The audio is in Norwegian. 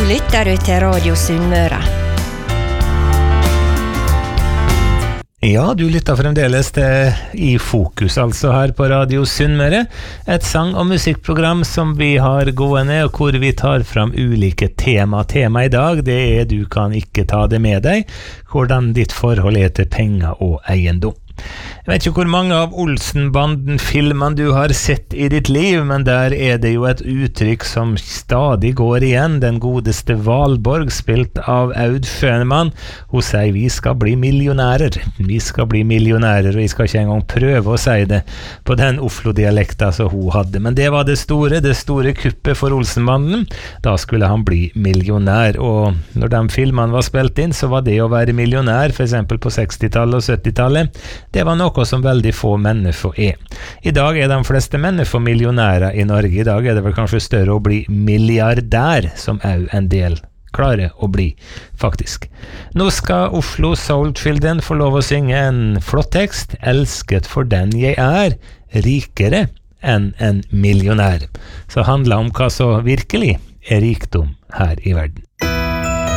lytter du til Radio Sunnmøre. Ja, du lytter fremdeles til I Fokus, altså her på Radio Sunnmøre, et sang- og musikkprogram som vi har gående, og hvor vi tar fram ulike tema. Tema I dag, det du kan ikke ta det med deg, hvordan ditt forhold til penger og eiendom. Jeg vet ikke hvor mange av Olsenbanden-filmene du har sett I ditt liv, men der det jo et uttrykk som stadig går igjen. Den godeste Valborg, spilt av Aud Schønemann. Hun sier, vi skal bli millionærer. Vi skal bli millionærer, og jeg skal ikke engang prøve å si det på den Oslo-dialekta som hun hadde. Men det var det store kuppet for Olsenbanden. Da skulle han bli millionær, og når de filmene var spilt inn, så var det å være millionær, for eksempel på 60-tallet og 70-tallet, det var noe som veldig få mennesker I dag de fleste mennesker millionærer I Norge. I dag det vel kanskje større å bli milliardær, som en del klarer å bli, faktisk. Nå skal Oslo Soul Children få lov å synge en flott tekst. Elsket for den jeg rikere enn en millionær. Så handler om hva så virkelig rikdom her I verden.